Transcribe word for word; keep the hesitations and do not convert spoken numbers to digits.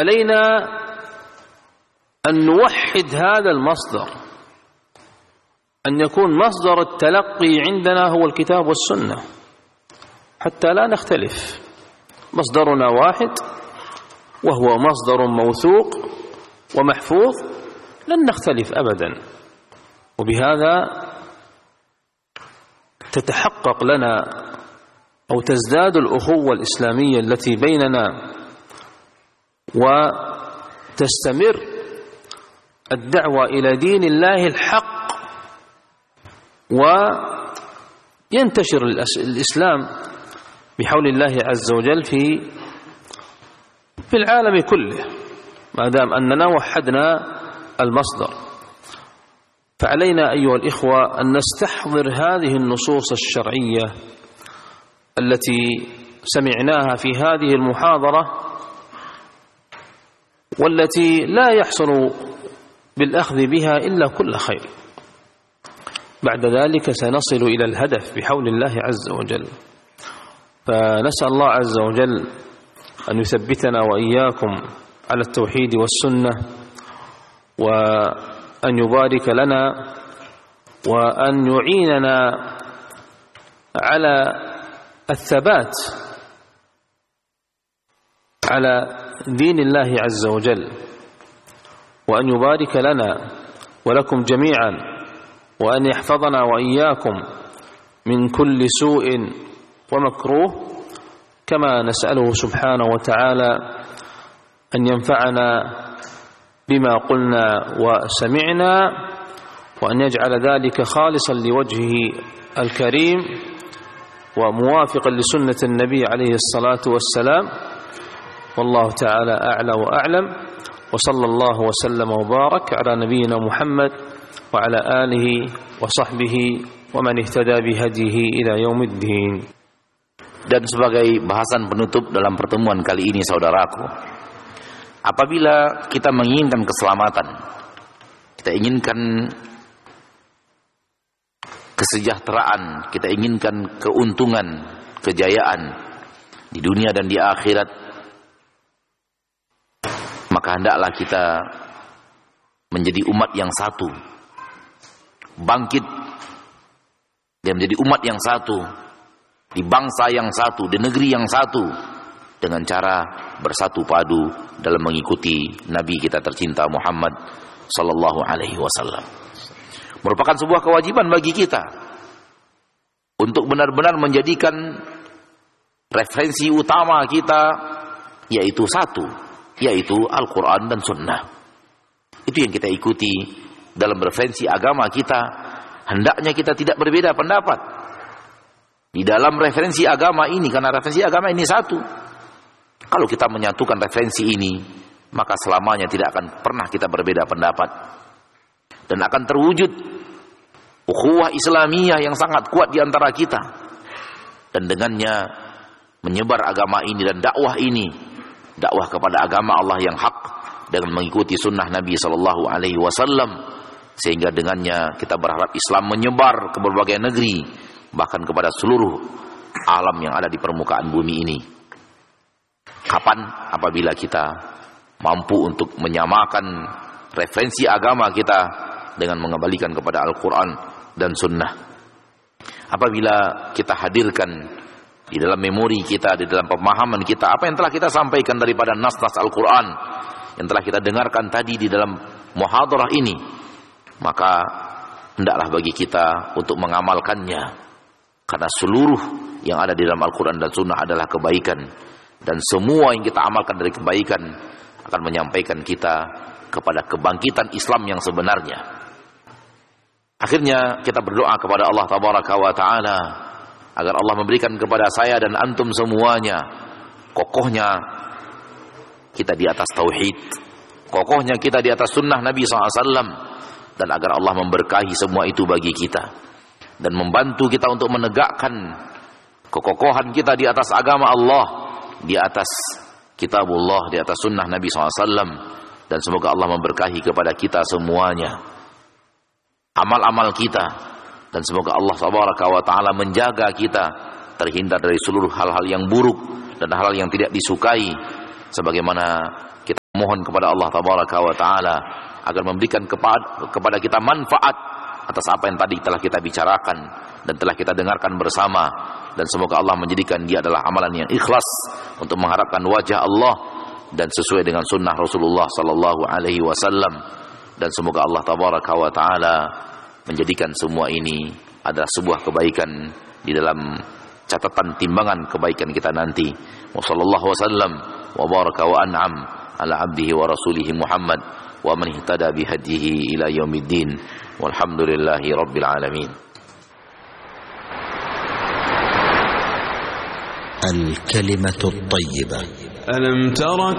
علينا أن نوحد هذا المصدر، أن يكون مصدر التلقي عندنا هو الكتاب والسنة حتى لا نختلف. مصدرنا واحد وهو مصدر موثوق ومحفوظ، لن نختلف أبدا، وبهذا تتحقق لنا أو تزداد الأخوة الإسلامية التي بيننا، وتستمر الدعوة إلى دين الله الحق، وينتشر الإسلام بحول الله عز وجل في في العالم كله، ما دام أننا وحدنا المصدر. فعلينا أيها الإخوة أن نستحضر هذه النصوص الشرعية التي سمعناها في هذه المحاضرة، والتي لا يحصل بالأخذ بها إلا كل خير. بعد ذلك سنصل إلى الهدف بحول الله عز وجل. فنسأل الله عز وجل أن يثبتنا وإياكم على التوحيد والسنة، وأن يبارك لنا، وأن يعيننا على الثبات على دين الله عز وجل، وأن يبارك لنا ولكم جميعا، وأن يحفظنا وإياكم من كل سوء ومكروه، كما نسأله سبحانه وتعالى أن ينفعنا بما قلنا وسمعنا، وأن يجعل ذلك خالصا لوجهه الكريم وموافقا لسنة النبي عليه الصلاة والسلام. والله تعالى أعلى وأعلم، وصلى الله وسلم وبارك على نبينا محمد وعلى آله وصحبه ومن اهتدى بهديه إلى يوم الدين. Dan sebagai bahasan penutup dalam pertemuan kali ini, saudaraku, apabila kita menginginkan keselamatan, kita inginkan kesejahteraan, kita inginkan keuntungan, kejayaan di dunia dan di akhirat, maka hendaklah kita menjadi umat yang satu, bangkit dan menjadi umat yang satu, di bangsa yang satu, di negeri yang satu, dengan cara bersatu padu dalam mengikuti Nabi kita tercinta Muhammad sallallahu alaihi wasallam. Merupakan sebuah kewajiban bagi kita untuk benar-benar menjadikan referensi utama kita yaitu satu, yaitu Al-Quran dan Sunnah. Itu yang kita ikuti dalam referensi agama kita. Hendaknya kita tidak berbeda pendapat di dalam referensi agama ini, karena referensi agama ini satu. Kalau kita menyatukan referensi ini, maka selamanya tidak akan pernah kita berbeda pendapat, dan akan terwujud ukhuwah Islamiyah yang sangat kuat di antara kita, dan dengannya menyebar agama ini dan dakwah ini, dakwah kepada agama Allah yang hak dengan mengikuti sunnah Nabi sallallahu alaihi wasallam, sehingga dengannya kita berharap Islam menyebar ke berbagai negeri, bahkan kepada seluruh alam yang ada di permukaan bumi ini. Kapan? Apabila kita mampu untuk menyamakan referensi agama kita dengan mengembalikan kepada Al-Quran dan Sunnah. Apabila kita hadirkan di dalam memori kita, di dalam pemahaman kita, apa yang telah kita sampaikan daripada nas-nas Al-Quran yang telah kita dengarkan tadi di dalam muhadarah ini, maka hendaklah bagi kita untuk mengamalkannya. Karena seluruh yang ada di dalam Al-Quran dan Sunnah adalah kebaikan, dan semua yang kita amalkan dari kebaikan akan menyampaikan kita kepada kebangkitan Islam yang sebenarnya. Akhirnya kita berdoa kepada Allah Tabaraka wa Ta'ala agar Allah memberikan kepada saya dan antum semuanya kokohnya kita di atas tauhid, kokohnya kita di atas sunnah Nabi shallallahu alaihi wasallam, dan agar Allah memberkahi semua itu bagi kita dan membantu kita untuk menegakkan kekokohan kita di atas agama Allah, di atas kitabullah, di atas sunnah Nabi shallallahu alaihi wasallam. Dan semoga Allah memberkahi kepada kita semuanya amal-amal kita, dan semoga Allah Subhanahu wa taala menjaga kita terhindar dari seluruh hal-hal yang buruk dan hal-hal yang tidak disukai, sebagaimana kita mohon kepada Allah tabaraka wa taala agar memberikan kepada, kepada kita manfaat atas apa yang tadi telah kita bicarakan dan telah kita dengarkan bersama, dan semoga Allah menjadikan dia adalah amalan yang ikhlas untuk mengharapkan wajah Allah dan sesuai dengan sunnah Rasulullah sallallahu alaihi wasallam, dan semoga Allah tabaraka wa taala menjadikan semua ini adalah sebuah kebaikan di dalam catatan timbangan kebaikan kita nanti. Wa sallallahu wasallam wa baraka wa an'am ala abdihi wa rasulihi Muhammad wa man ihtada bi hadihi ila yaumiddin walhamdulillahi rabbil alamin. الكلمة الطيبة. ألم تر